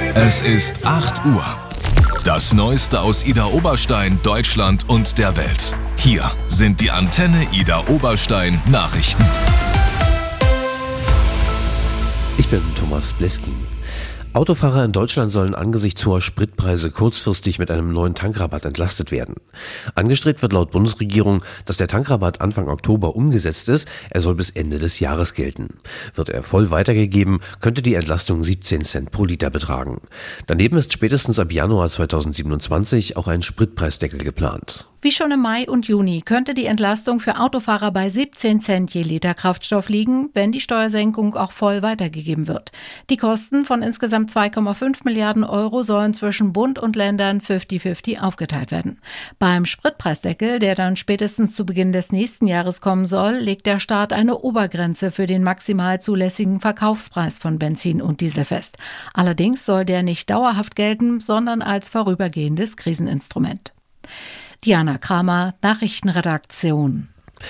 Es ist 8 Uhr. Das Neueste aus Ida Oberstein, Deutschland und der Welt. Hier sind die Antenne Ida Oberstein Nachrichten. Ich bin Thomas Bleskin. Autofahrer in Deutschland sollen angesichts hoher Spritpreise kurzfristig mit einem neuen Tankrabatt entlastet werden. Angestrebt wird laut Bundesregierung, dass der Tankrabatt Anfang Oktober umgesetzt ist. Er soll bis Ende des Jahres gelten. Wird er voll weitergegeben, könnte die Entlastung 17 Cent pro Liter betragen. Daneben ist spätestens ab Januar 2027 auch ein Spritpreisdeckel geplant. Wie schon im Mai und Juni könnte die Entlastung für Autofahrer bei 17 Cent je Liter Kraftstoff liegen, wenn die Steuersenkung auch voll weitergegeben wird. Die Kosten von insgesamt 2,5 Milliarden Euro sollen zwischen Bund und Ländern 50-50 aufgeteilt werden. Beim Spritpreisdeckel, der dann spätestens zu Beginn des nächsten Jahres kommen soll, legt der Staat eine Obergrenze für den maximal zulässigen Verkaufspreis von Benzin und Diesel fest. Allerdings soll der nicht dauerhaft gelten, sondern als vorübergehendes Kriseninstrument. Diana Kramer, Nachrichtenredaktion.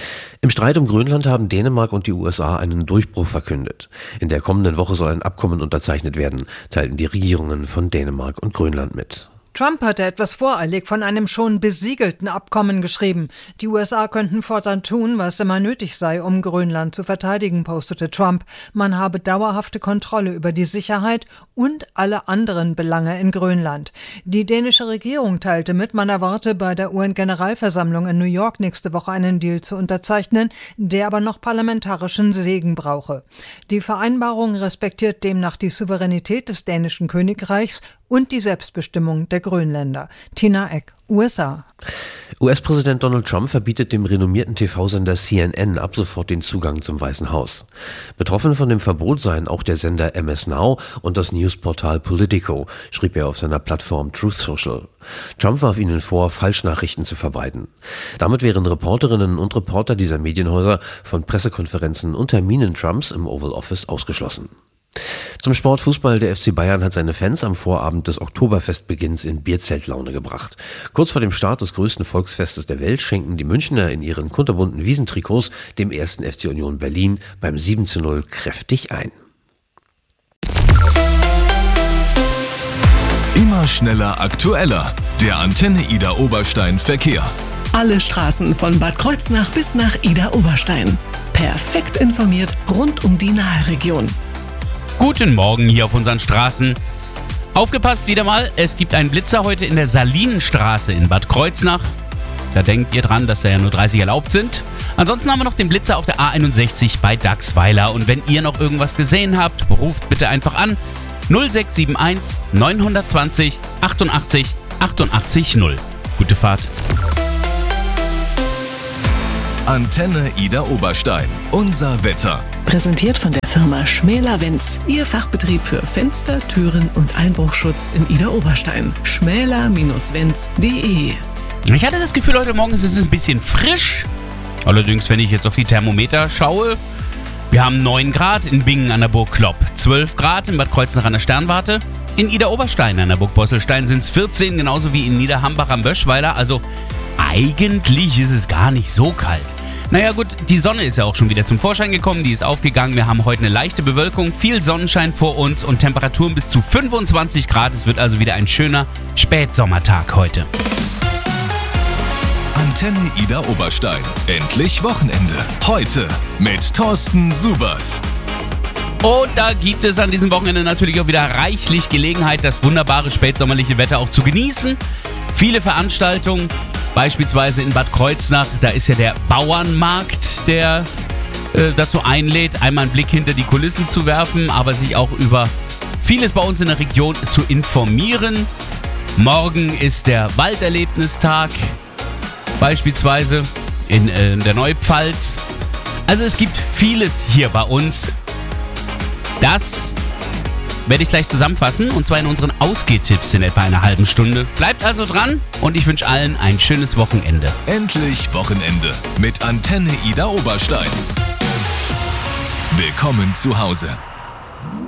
Im Streit um Grönland haben Dänemark und die USA einen Durchbruch verkündet. In der kommenden Woche soll ein Abkommen unterzeichnet werden, teilten die Regierungen von Dänemark und Grönland mit. Trump hatte etwas voreilig von einem schon besiegelten Abkommen geschrieben. Die USA könnten fortan tun, was immer nötig sei, um Grönland zu verteidigen, postete Trump. Man habe dauerhafte Kontrolle über die Sicherheit und alle anderen Belange in Grönland. Die dänische Regierung teilte mit, man erwarte bei der UN-Generalversammlung in New York nächste Woche einen Deal zu unterzeichnen, der aber noch parlamentarischen Segen brauche. Die Vereinbarung respektiert demnach die Souveränität des dänischen Königreichs und die Selbstbestimmung der Grönländer. Tina Eck, USA. US-Präsident Donald Trump verbietet dem renommierten TV-Sender CNN ab sofort den Zugang zum Weißen Haus. Betroffen von dem Verbot seien auch der Sender MS Now und das Newsportal Politico, schrieb er auf seiner Plattform Truth Social. Trump warf ihnen vor, Falschnachrichten zu verbreiten. Damit wären Reporterinnen und Reporter dieser Medienhäuser von Pressekonferenzen und Terminen Trumps im Oval Office ausgeschlossen. Zum Sport Fußball. Der FC Bayern hat seine Fans am Vorabend des Oktoberfestbeginns in Bierzeltlaune gebracht. Kurz vor dem Start des größten Volksfestes der Welt schenken die Münchner in ihren kunterbunten Wiesentrikots dem 1. FC Union Berlin beim 7:0 kräftig ein. Immer schneller, aktueller. Der Antenne Ida Oberstein Verkehr. Alle Straßen von Bad Kreuznach bis nach Ida Oberstein. Perfekt informiert rund um die Naheregion. Guten Morgen hier auf unseren Straßen. Aufgepasst wieder mal, es gibt einen Blitzer heute in der Salinenstraße in Bad Kreuznach. Da denkt ihr dran, dass da ja nur 30 erlaubt sind. Ansonsten haben wir noch den Blitzer auf der A61 bei Dachsweiler. Und wenn ihr noch irgendwas gesehen habt, ruft bitte einfach an 0671 920 88 88 0. Gute Fahrt. Antenne Ida Oberstein. Unser Wetter. Präsentiert von der Firma Schmäler-Wenz. Ihr Fachbetrieb für Fenster, Türen und Einbruchschutz in Ida Oberstein. schmäler-wenz.de. Ich hatte das Gefühl, heute Morgen ist es ein bisschen frisch. Allerdings, wenn ich jetzt auf die Thermometer schaue, wir haben 9 Grad in Bingen an der Burg Klopp, 12 Grad in Bad Kreuznach an der Sternwarte. In Ida Oberstein an der Burg Bosselstein sind es 14, genauso wie in Niederhambach am Böschweiler. Also eigentlich ist es gar nicht so kalt. Naja gut, die Sonne ist ja auch schon wieder zum Vorschein gekommen, die ist aufgegangen. Wir haben heute eine leichte Bewölkung, viel Sonnenschein vor uns und Temperaturen bis zu 25 Grad. Es wird also wieder ein schöner Spätsommertag heute. Antenne Ida Oberstein. Endlich Wochenende. Heute mit Thorsten Subert. Und da gibt es an diesem Wochenende natürlich auch wieder reichlich Gelegenheit, das wunderbare spätsommerliche Wetter auch zu genießen. Viele Veranstaltungen. Beispielsweise in Bad Kreuznach, da ist ja der Bauernmarkt, der dazu einlädt, einmal einen Blick hinter die Kulissen zu werfen, aber sich auch über vieles bei uns in der Region zu informieren. Morgen ist der Walderlebnistag, beispielsweise in der Neupfalz. Also es gibt vieles hier bei uns. Das werde ich gleich zusammenfassen, und zwar in unseren Ausgehtipps in etwa einer halben Stunde. Bleibt also dran und ich wünsche allen ein schönes Wochenende. Endlich Wochenende mit Antenne Ida Oberstein. Willkommen zu Hause.